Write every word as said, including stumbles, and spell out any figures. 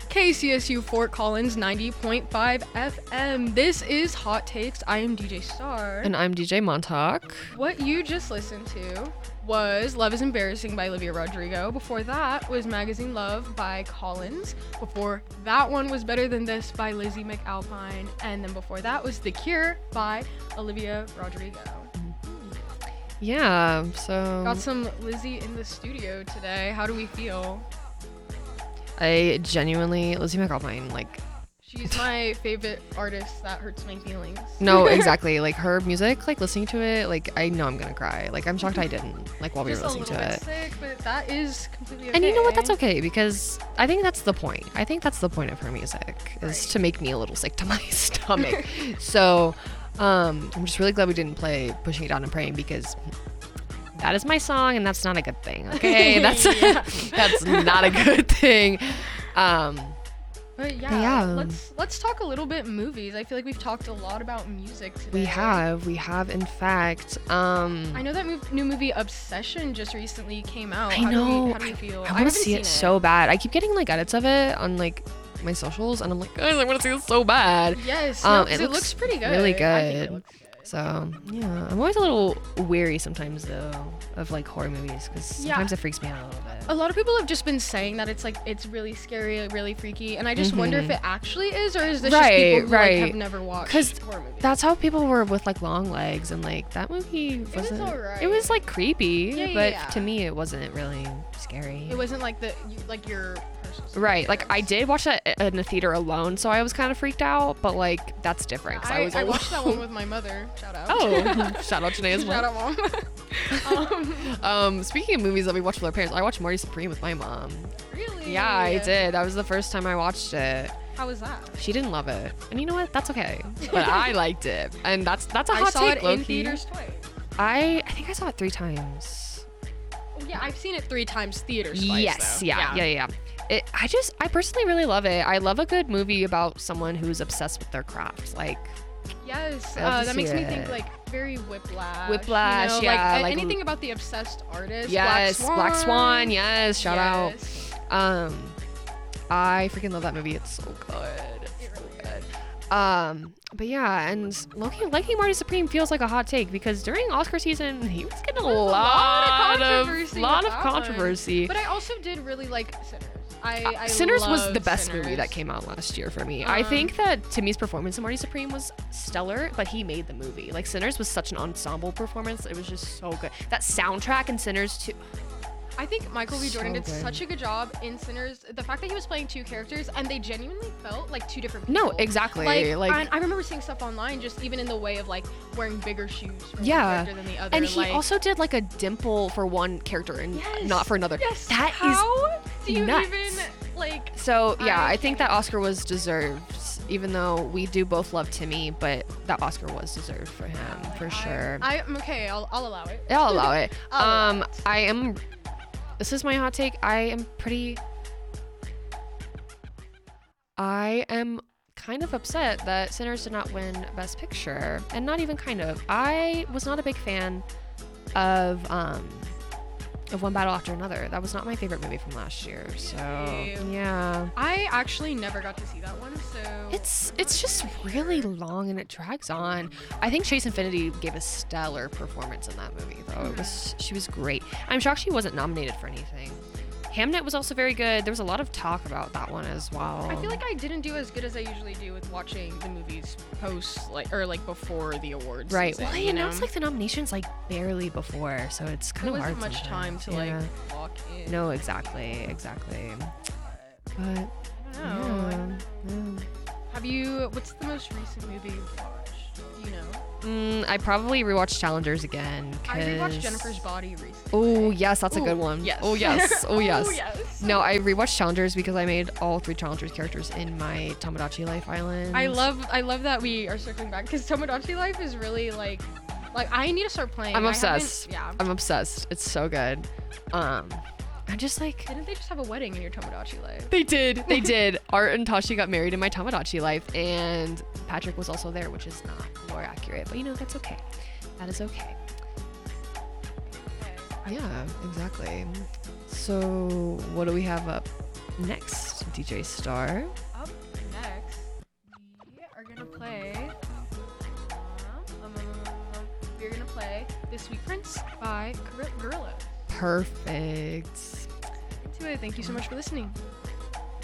K C S U Fort Collins ninety point five F M. This is Hot Takes. I am D J Star. And I'm D J Montauk. What you just listened to was Love is Embarrassing by Olivia Rodrigo. Before that was Magazine Love by Collins. Before that one was Better Than This by Lizzie McAlpine. And then before that was The Cure by Olivia Rodrigo. Yeah, so... Got some Lizzie in the studio today. How do we feel? I genuinely... Lizzie McAlpine, like... She's my favorite artist that hurts my feelings. No, exactly. Like, her music, like, listening to it, like, I know I'm gonna cry. Like, I'm shocked I didn't, like, while Just we were listening to a little it. bit sick, but that is completely okay. And you know what? That's okay, because I think that's the point. I think that's the point of her music, is Right. to make me a little sick to my stomach. So, um, I'm just really glad we didn't play Pushing It Down and Praying, because that is my song, and that's not a good thing, okay? That's Yeah. that's not a good thing. Um... But yeah, But yeah. let's let's talk a little bit movies. I feel like we've talked a lot about music today. We have, we have, in fact. Um, I know that mov- new movie Obsession just recently came out. I how know. Do we, how do you feel? I want haven't to see seen it so bad. I keep getting like edits of it on like my socials, and I'm like, guys, I want to see it so bad. Yes, Um, no, it 'cause it, looks looks pretty good. really I think good. it looks good. So yeah, I'm always a little weary sometimes though of like horror movies, because Yeah. sometimes it freaks me out a little bit. A lot of people have just been saying that it's like it's really scary, really freaky, and I just wonder if Mhm. it actually is, or is this Right, just people who right. like, have never watched 'Cause horror movies? That's how people were with like Long Legs, and like that movie was wasn't. alright. It was like creepy, Yeah, yeah, but yeah. to me it wasn't really scary. It wasn't like the you, like your personal Right, like I experience. did watch that in the theater alone, so I was kind of freaked out, but like that's different because I, I, was I alone. watched that one with my mother. Shout out. Oh, shout out Janae as Shout well. out, mom. um, Um, speaking of movies that we watched with our parents, I watched Marty Supreme with my mom. really? Yeah, I did. That was the first time I watched it. How was that? She didn't love it, and you know what? That's okay. But I liked it, and that's that's a I hot saw take, it low in key. theaters twice. I I think I saw it three times. Oh, yeah, I've seen it three times theaters twice. Yes, though. yeah, yeah, yeah. It, I just, I personally really love it. I love a good movie about someone who's obsessed with their craft. Like, Yes, I love uh, to that makes see me think it. like very Whiplash. Whiplash, you know, yeah, Like, a- like- anything about the obsessed artist. yes, Black Swan. Black Swan, yes, shout Yes. out. Um, I freaking love that movie. It's so good. It's It so really good. Um, but yeah, and liking, liking Marty Supreme feels like a hot take, because during Oscar season, he was getting a There was lot, a lot of of controversy lot with of that one. controversy. But I also did really like Sinners. I, Uh, I Sinners was loved the best Sinners. movie that came out last year for me. I Um, think that Timmy's performance in Marty Supreme was stellar, but he made the movie. Like, Sinners was such an ensemble performance. It was just so good. That soundtrack in Sinners too. I think Michael B. Jordan So did good. such a good job in Sinners. The fact that he was playing two characters and they genuinely felt like two different people. No, exactly. Like, Like, I, I remember seeing stuff online, just even in the way of like wearing bigger shoes for Yeah. one character than the other. and he like, also did like a dimple for one character and Yes, not for another. Yes. That is How do you nuts. even like? So yeah, I I, think can't that Oscar was deserved, even though we do both love Timmy, but that Oscar was deserved for him for sure. I, I'm okay. I'll, I'll allow it. I'll allow it. I'll allow um, it. I am. This is my hot take. I am pretty. I am kind of upset that Sinners did not win Best Picture, and not even kind of. I was not a big fan of um of One Battle After Another. That was not my favorite movie from last year. So Really? yeah. I actually never got to see that one, so It's it's just really long and it drags on. I think Chase Infinity gave a stellar performance in that movie though. It was she was great. I'm shocked she wasn't nominated for anything. Hamnet was also very good. There was a lot of talk about that one as well. I feel like I didn't do as good as I usually do with watching the movies post like or like before the awards. right. season, Well, they you know? announced like the nominations like barely before, so it's kind There of hard. wasn't much time sometimes. to Yeah. like lock in. No, exactly, exactly. But I don't know. yeah, yeah. Have you? What's the most recent movie you've watched? Do you know? Mm, I probably rewatched Challengers again. I rewatched 'cause- Jennifer's Body recently. Oh yes, that's a good Ooh, one. Yes. Oh yes. Oh yes. oh yes. No, I rewatched Challengers because I made all three Challengers characters in my Tomodachi Life Island. I love I love that we are circling back because Tomodachi Life is really like like I need to start playing. I'm I haven't- obsessed. Yeah. I'm obsessed. It's so good. Um, I'm just like Didn't they just have a wedding in your Tomodachi Life? they did. They did. Art and Tashi got married in my Tomodachi Life, and Patrick was also there, which is not more accurate, but you know that's okay. That is okay. Yeah, exactly. So what do we have up next? D J Star. Up next, we are gonna play. Um, um, um, um, um, we're gonna play "The Sweet Prince" by Gorilla. Perfect. Into it. Thank you so much for listening.